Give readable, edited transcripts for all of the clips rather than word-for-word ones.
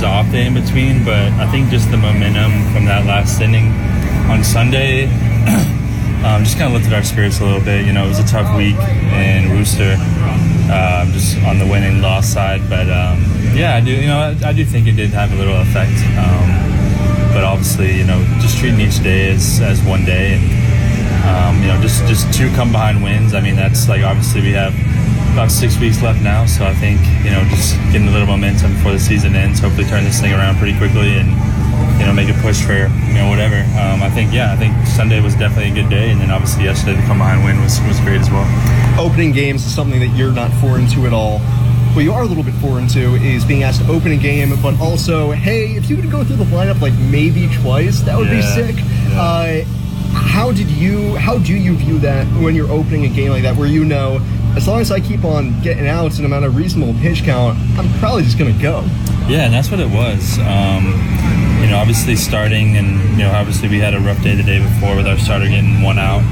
his off day in between, but I think just the momentum from that last inning on Sunday just kind of lifted our spirits a little bit. You know, it was a tough week in Worcester, just on the win and loss side, but yeah, I do think it did have a little effect. But obviously, you know, just treating each day as one day, and you know, just 2 come behind wins. I mean, that's like, obviously we have about 6 weeks left now, so I think, you know, just getting a little momentum before the season ends, hopefully turn this thing around pretty quickly and, you know, make a push for, you know, whatever. I think Sunday was definitely a good day, and then obviously yesterday the come behind win was great as well. Opening games is something that you're not foreign to at all. What you are a little bit foreign to is being asked to open a game, but also, hey, if you could go through the lineup like maybe twice, that would be sick. Yeah. How do you view that when you're opening a game like that, where you know, as long as I keep on getting outs and I'm at a reasonable pitch count, I'm probably just going to go? Yeah, and that's what it was. You know, obviously starting, and, you know, obviously we had a rough day the day before with our starter getting 1 out.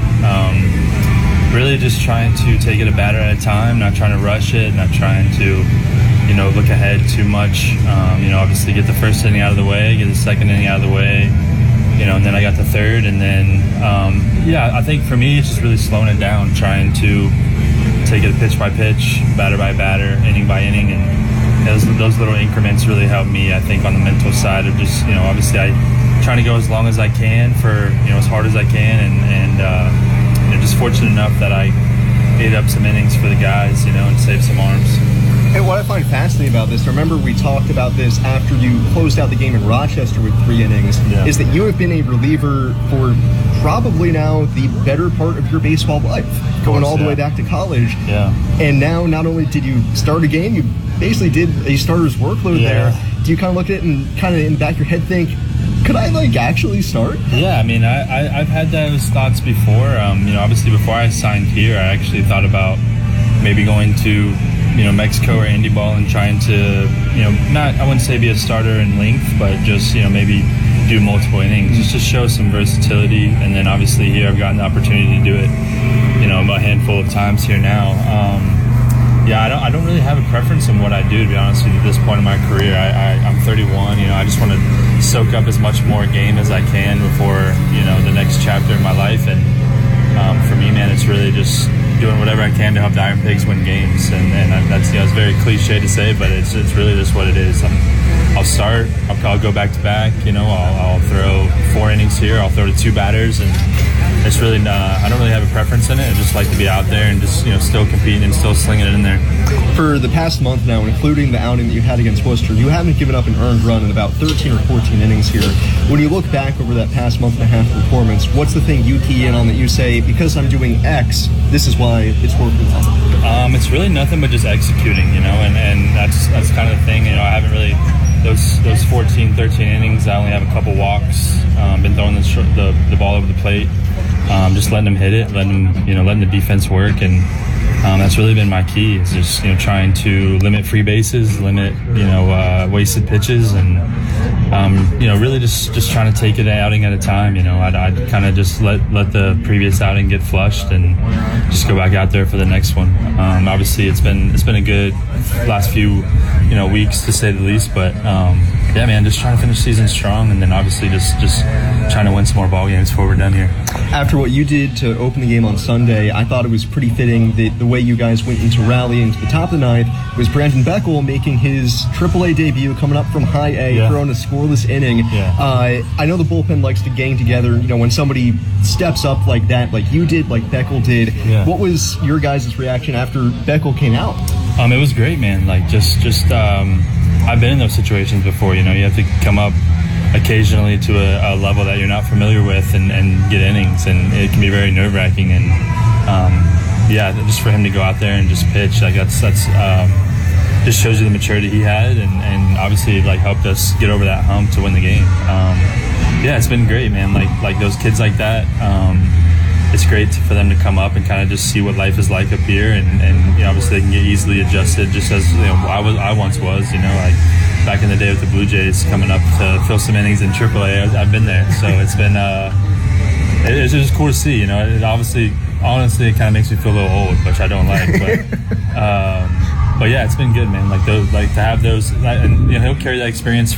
Really just trying to take it a batter at a time, not trying to rush it, not trying to, you know, look ahead too much. You know, obviously get the first inning out of the way, get the second inning out of the way, you know, and then I got the third. And then, I think for me, it's just really slowing it down, trying to take it pitch by pitch, batter by batter, inning by inning. And those little increments really help me, I think, on the mental side of just, you know, obviously trying to go as long as I can for, you know, as hard as I can. And you know, just fortunate enough that I ate up some innings for the guys, you know, and saved some arms. And what I find fascinating about this, remember we talked about this after you closed out the game in Rochester with 3 innings, is that you have been a reliever for probably now the better part of your baseball life, going all the way back to college. Yeah. And now not only did you start a game, you basically did a starter's workload there. Do you kind of look at it and kind of in the back of your head think, could I actually start? Yeah, I mean, I've had those thoughts before. You know, obviously before I signed here, I actually thought about maybe going to, you know, Mexico or Indy Ball and trying to, you know, I wouldn't say be a starter in length, but just, you know, maybe do multiple innings just to show some versatility. And then obviously here I've gotten the opportunity to do it, you know, a handful of times here now. I don't really have a preference in what I do, to be honest with you, at this point in my career. I'm 31, you know, I just want to soak up as much more game as I can before, you know, the next chapter in my life. And for me, man, it's really just doing whatever I can to help the Iron Pigs win games. And that's, you know, it's very cliche to say, but it's really just what it is. I'll start, I'll go back to back, you know, I'll throw 4 innings here, I'll throw to 2 batters, and it's really I don't really have a preference in it. I just like to be out there and just, you know, still competing and still slinging it in there. For the past month now, including the outing that you had against Worcester, you haven't given up an earned run in about 13 or 14 innings here. When you look back over that past month and a half performance, what's the thing you key in on that you say, because I'm doing X, this is why it's working out? It's really nothing but just executing, you know, and that's kind of the thing. You know, I haven't really those 14, 13 innings. I only have a couple walks. Been throwing the ball over the plate, just letting them hit it, letting the defense work, and that's really been my key. Is just, you know, trying to limit free bases, limit, you know, wasted pitches, and you know, really just trying to take it outing at a time. You know, I'd kind of just let the previous outing get flushed and just go back out there for the next one. Obviously, it's been a good last few, you know, weeks to say the least, but yeah, man, just trying to finish the season strong, and then obviously just trying to win some more ball games before we're done here. After what you did to open the game on Sunday, I thought it was pretty fitting that the way you guys went into rally into the top of the ninth was Brandon Beckel making his AAA debut, coming up from high A, throwing a scoreless inning. Yeah. I know the bullpen likes to gang together. You know, when somebody steps up like that, like you did, like Beckel did. Yeah. What was your guys' reaction after Beckel came out? It was great, man. Like just I've been in those situations before. You know, you have to come up occasionally to a level that you're not familiar with and get innings, and it can be very nerve-wracking. And yeah, just for him to go out there and just pitch, like that's just shows you the maturity he had, and obviously like helped us get over that hump to win the game. Yeah, it's been great, man. Like those kids like that. It's great for them to come up and kind of just see what life is like up here, and you know, obviously they can get easily adjusted, just as, you know, I once was, you know, like back in the day with the Blue Jays, coming up to fill some innings in AAA. I've been there, so it's been it's just cool to see. You know, it honestly, it kind of makes me feel a little old, which I don't like, but yeah, it's been good, man. Like to have those, and you know, he'll carry that experience